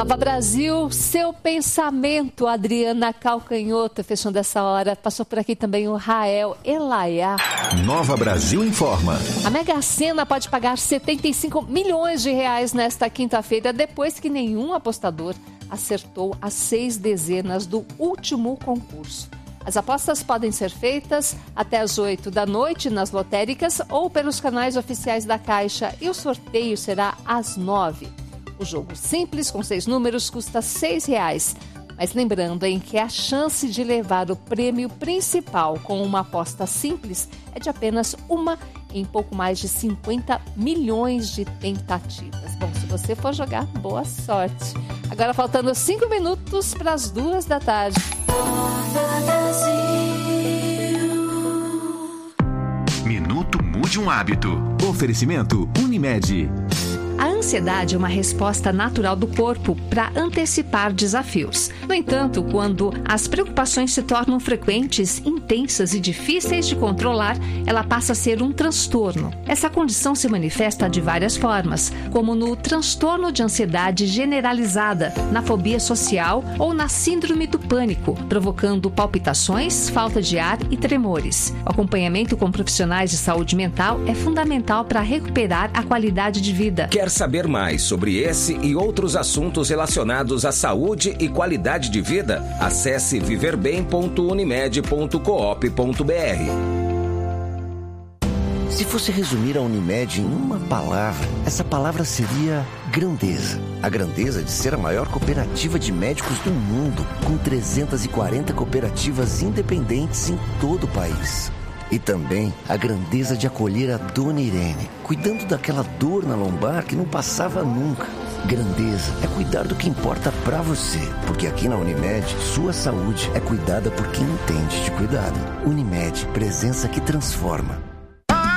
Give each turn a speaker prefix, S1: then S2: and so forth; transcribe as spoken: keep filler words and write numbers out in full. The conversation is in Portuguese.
S1: Nova Brasil, seu pensamento, Adriana Calcanhoto, fechando essa hora. Passou por aqui também o Rael Elaiá.
S2: Nova Brasil informa.
S1: A Mega Sena pode pagar setenta e cinco milhões de reais nesta quinta-feira, depois que nenhum apostador acertou as seis dezenas do último concurso. As apostas podem ser feitas até às oito da noite nas lotéricas ou pelos canais oficiais da Caixa e o sorteio será às nove. O jogo simples, com seis números, custa seis reais. Mas lembrando em que a chance de levar o prêmio principal com uma aposta simples é de apenas uma em pouco mais de cinquenta milhões de tentativas. Bom, se você for jogar, boa sorte. Agora faltando cinco minutos para as duas da tarde.
S2: Minuto Mude um Hábito. Oferecimento Unimed.
S1: A ansiedade é uma resposta natural do corpo para antecipar desafios. No entanto, quando as preocupações se tornam frequentes, intensas e difíceis de controlar, ela passa a ser um transtorno. Essa condição se manifesta de várias formas, como no transtorno de ansiedade generalizada, na fobia social ou na síndrome do pânico, provocando palpitações, falta de ar e tremores. O acompanhamento com profissionais de saúde mental é fundamental para recuperar a qualidade de vida.
S3: Quer saber mais sobre esse e outros assuntos relacionados à saúde e qualidade de vida? Acesse viver bem ponto unimed ponto coop ponto br.
S4: Se fosse resumir a Unimed em uma palavra, essa palavra seria grandeza. A grandeza de ser a maior cooperativa de médicos do mundo, com trezentas e quarenta cooperativas independentes em todo o país. E também a grandeza de acolher a Dona Irene, cuidando daquela dor na lombar que não passava nunca. Grandeza é cuidar do que importa pra você, porque aqui na Unimed, sua saúde é cuidada por quem entende de cuidado. Unimed, presença que transforma.